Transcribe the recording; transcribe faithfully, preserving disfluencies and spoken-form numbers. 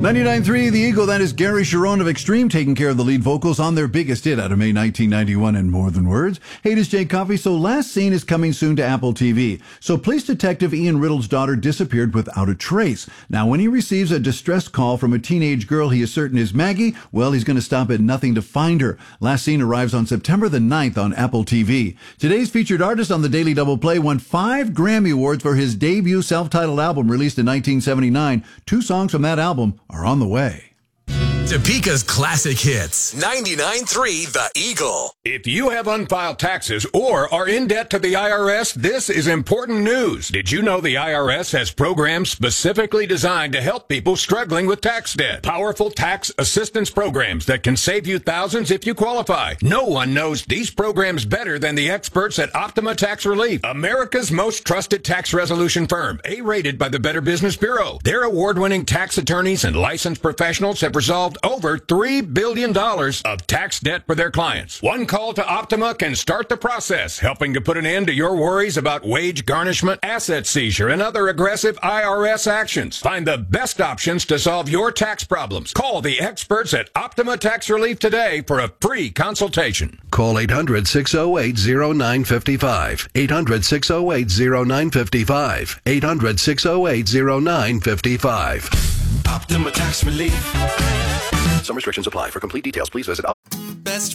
ninety-nine point three The Eagle, that is Gary Sharon of Extreme taking care of the lead vocals on their biggest hit out of May nineteen ninety-one and More Than Words. Hey, this is Jake Coffey. So Last Seen is coming soon to Apple T V. So police detective Ian Riddle's daughter disappeared without a trace. Now, when he receives a distress call from a teenage girl he is certain is Maggie, well, he's going to stop at nothing to find her. Last Seen arrives on September the ninth on Apple T V. Today's featured artist on the Daily Double Play won five Grammy Awards for his debut self-titled album released in nineteen seventy-nine. Two songs from that album are on the way. Topeka's classic hits. ninety-nine point three The Eagle. If you have unfiled taxes or are in debt to the I R S, this is important news. Did you know the I R S has programs specifically designed to help people struggling with tax debt? Powerful tax assistance programs that can save you thousands if you qualify. No one knows these programs better than the experts at Optima Tax Relief, America's most trusted tax resolution firm, A-rated by the Better Business Bureau. Their award-winning tax attorneys and licensed professionals have resolved over three billion dollars of tax debt for their clients. One call to Optima can start the process, helping to put an end to your worries about wage garnishment, asset seizure, and other aggressive I R S actions. Find the best options to solve your tax problems. Call the experts at Optima Tax Relief today for a free consultation. Call eight hundred, six oh eight, oh nine five five. eight hundred, six oh eight, oh nine five five. eight hundred, six oh eight, oh nine five five. Optima Tax Relief. Some restrictions apply. For complete details, please visit